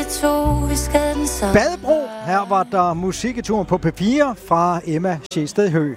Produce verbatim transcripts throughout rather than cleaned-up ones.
to, vi skal den samme. Badebro. Her var der musiketuren på P fire fra Emma Sjested Høgh.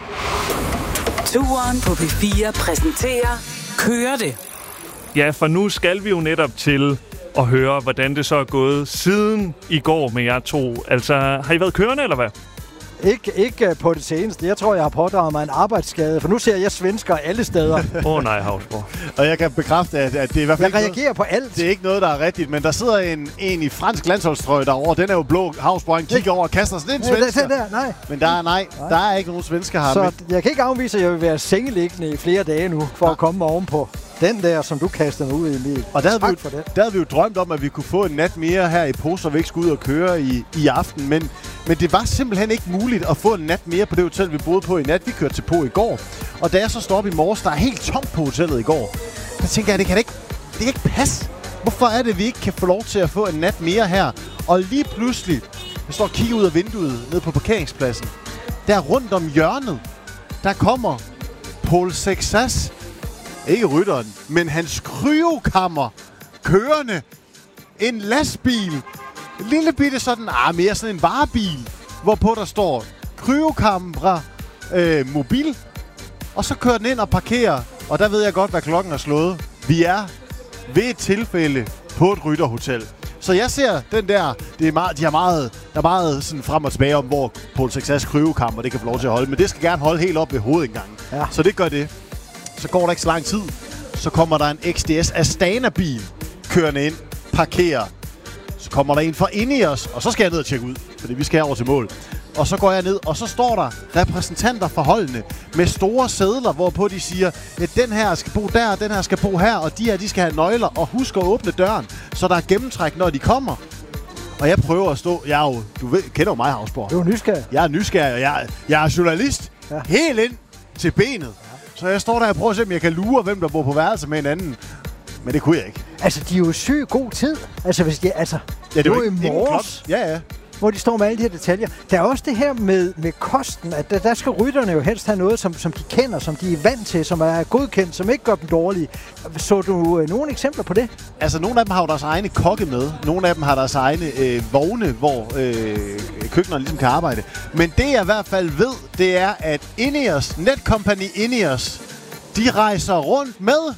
Turen på P fire præsenterer Kører det. Ja, for nu skal vi jo netop til at høre, hvordan det så er gået siden i går med jer to. Altså, har I været kørende, eller hvad? Ikke, ikke på det seneste. Jeg tror, jeg har pådraget mig en arbejdsskade, for nu ser jeg svensker alle steder. Åh oh, nej, Hausborg. Og jeg kan bekræfte, at, at det er i hvert fald jeg ikke reagerer noget, på alt. Det er ikke noget, der er rigtigt, men der sidder en, en i fransk landsholdstrøje derovre. Den er jo blå. Hausborg, han kigger over og kaster sig. Det er en svensker. Ja, der, nej. Men der er, nej, der er ikke nogen svensker her. Så men... jeg kan ikke afvise, at jeg vil være sengeliggende i flere dage nu, for ja. at komme ovenpå den der, som du kaster mig ud i, Emil. Og der havde, vi, for det. der havde vi jo drømt om, at vi kunne få en nat mere her i Post, og vi ikke skulle ud og køre i, i aften. Men, men det var simpelthen ikke muligt at få en nat mere på det hotel, vi boede på i nat. Vi kørte til på i går. Og da jeg så står op i morges, der er helt tomt på hotellet i går. Så tænker jeg, det kan det ikke, det kan ikke passe. Hvorfor er det, at vi ikke kan få lov til at få en nat mere her? Og lige pludselig, jeg står og kigger ud af vinduet ned på parkeringspladsen. Der rundt om hjørnet, der kommer Paul Sexas. Ikke rytteren, men hans kryokammer kørende. En lastbil. En lille bitte sådan, ah, mere sådan en varebil, hvorpå der står kryokamera øh, mobil. Og så kører den ind og parkerer, og der ved jeg godt, hvad klokken er slået. Vi er ved et tilfælde på et rytterhotel. Så jeg ser den der, det er meget, de har meget, der er meget sådan frem og tilbage om, hvor Paul Sexas kryokammer, det kan få lov til at holde. Men det skal gerne holde helt op ved hovedindgangen. Ja. Så det gør det. Så går der ikke så lang tid, så kommer der en X D S Astana-bil kørende ind, parkerer. Så kommer der en fra inde i os, og så skal jeg ned og tjekke ud, fordi vi skal over til mål. Og så går jeg ned, og så står der repræsentanter for holdene med store sedler, hvorpå de siger, at den her skal bo der, den her skal bo her, og de her, de skal have nøgler, og husk at åbne døren, så der er gennemtræk, når de kommer. Og jeg prøver at stå, jeg er jo, du ved, kender jo mig, Hausborg. Du er nysgerrig. Jeg er nysgerrig, og jeg, jeg er journalist, ja. Helt ind til benet. Så jeg står der og prøver at se, om jeg kan lure, hvem der bor på værelse med en anden. Men det kunne jeg ikke. Altså, de er jo syg god tid. Altså, hvis de, altså, ja, det var i morges, ja, ja. hvor de står med alle de her detaljer. Der er også det her med, med kosten, at der, der skal rytterne jo helst have noget, som, som de kender, som de er vant til, som er godkendt, som ikke gør dem dårlige. Så du øh, nogle eksempler på det? Altså, nogle af dem har jo deres egne kokke med. Nogle af dem har deres egne øh, vogne, hvor øh, køkkenerne ligesom kan arbejde. Men det, jeg i hvert fald ved, det er, at Ineos, Netcompany Ineos, de rejser rundt med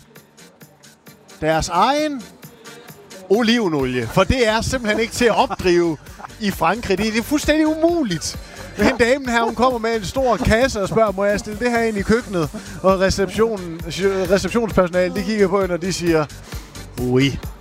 deres egen olivenolie. For det er simpelthen ikke til at opdrive i Frankrig. Det er fuldstændig umuligt. Men den damen her, hun kommer med en stor kasse og spørger, må jeg stille det her ind i køkkenet? Og receptionen, receptionspersonalet, de kigger på hende, og de siger, oui.